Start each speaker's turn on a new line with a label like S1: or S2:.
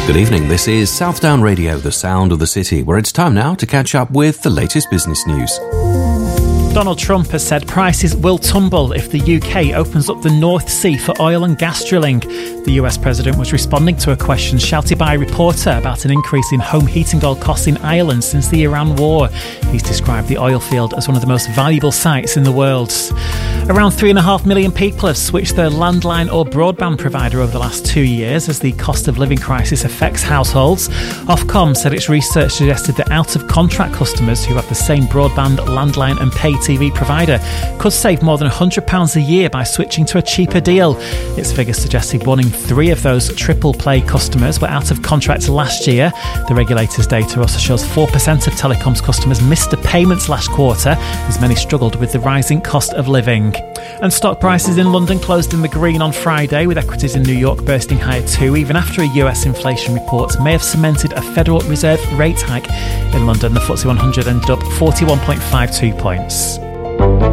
S1: Good evening, this is Southdown Radio, the sound of the city, where it's time now to catch up with the latest business news.
S2: Donald Trump has said prices will tumble if the UK opens up the North Sea for oil and gas drilling. The US president was responding to a question shouted by a reporter about an increase in home heating oil costs in Ireland since the Iran war. He's described the oil field as one of the most valuable sites in the world. Around 3.5 million people have switched their landline or broadband provider over the last 2 years as the cost of living crisis affects households. Ofcom said its research suggested that out-of-contract customers who have the same broadband, landline and pay TV provider could save more than £100 a year by switching to a cheaper deal. Its figures suggested 1 in 3 of those triple play customers were out of contract last year. The regulator's data also shows 4% of telecoms customers missed the payments last quarter, as many struggled with the rising cost of living. And stock prices in London closed in the green on Friday, with equities in New York bursting higher too, even after a US inflation report may have cemented a Federal Reserve rate hike. In London, the FTSE 100 ended up 41.52 points.